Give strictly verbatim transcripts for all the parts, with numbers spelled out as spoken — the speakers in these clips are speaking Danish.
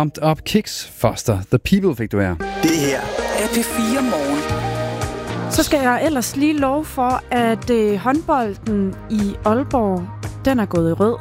Pumped Up Kicks, Foster the People fik du her. Det her er P fire Morgen. Så skal jeg ellers lige love for, at øh, håndbolden i Aalborg, den er gået i rød.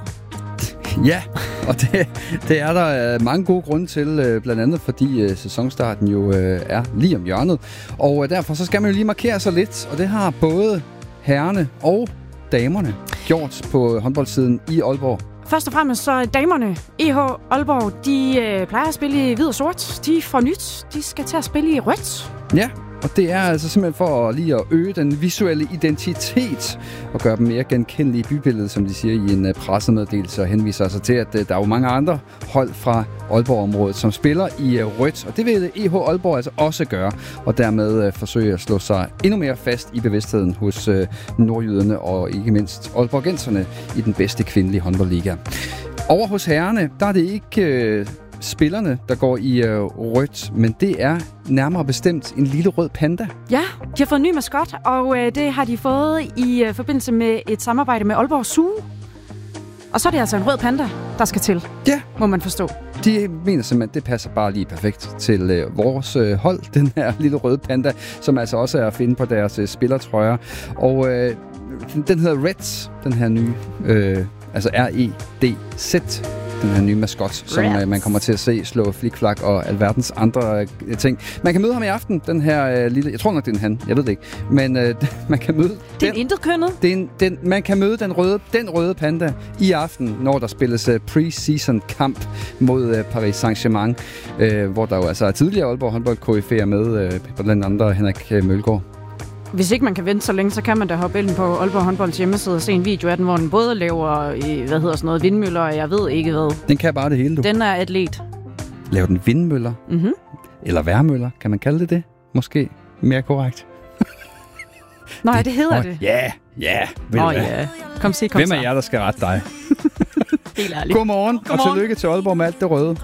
Ja, og det, det er der øh, mange gode grunde til, øh, blandt andet fordi øh, sæsonstarten jo øh, er lige om hjørnet. Og øh, derfor så skal man jo lige markere sig lidt, og det har både herrerne og damerne gjort på håndboldsiden i Aalborg. Først og fremmest så damerne, E H Aalborg, de øh, plejer at spille i hvid og sort. De får nyt. De skal til at spille i rødt. Ja, og det er altså simpelthen for lige at øge den visuelle identitet og gøre dem mere genkendelige i bybilledet, som de siger i en pressemeddelelse, og henviser sig til, at der er jo mange andre hold fra Aalborg-området, som spiller i rødt, og det vil E H Aalborg altså også gøre, og dermed forsøge at slå sig endnu mere fast i bevidstheden hos nordjyderne og ikke mindst aalborgenserne i den bedste kvindelige håndboldliga. Over hos herrerne, der er det ikke spillerne, der går i øh, rødt, men det er nærmere bestemt en lille rød panda. Ja, de har fået en ny maskot, og øh, det har de fået i øh, forbindelse med et samarbejde med Aalborg Zoo. Og så er det altså en rød panda, der skal til. Ja. Må man forstå. De mener simpelthen, det passer bare lige perfekt til øh, vores øh, hold, den her lille røde panda, som altså også er at finde på deres øh, spillertrøjer. Og øh, den hedder Reds, den her nye, øh, altså R E D Z. Den her nye maskot, som uh, man kommer til at se slå flikflak og alverdens andre uh, ting. Man kan møde ham i aften, den her uh, lille... Jeg tror nok, det er en han. Jeg ved det ikke. Men uh, man kan møde... Det er en intetkønnet. Det er en, den, man kan møde den røde, den røde panda i aften, når der spilles uh, pre-season kamp mod uh, Paris Saint-Germain, uh, hvor der jo altså er tidligere Aalborg håndbold-K F A'er med, uh, blandt andre Henrik uh, Mølgaard. Hvis ikke man kan vente så længe, så kan man da hoppe ind på Aalborg Håndbolds hjemmeside og se en video af den, hvor den både laver, hvad hedder sådan noget, vindmøller, og jeg ved ikke hvad. Den kan bare det hele, du. Den er atlet. Laver den vindmøller? Mhm. Eller værmøller, kan man kalde det det? Måske mere korrekt. Nå, det, det hedder Nå, det. Ja, ja. Åh ja. Kom se, kom Hvem så. er jer, der skal rette dig? Helt ærligt. Godmorgen, Godmorgen, og tillykke til Aalborg med alt det røde.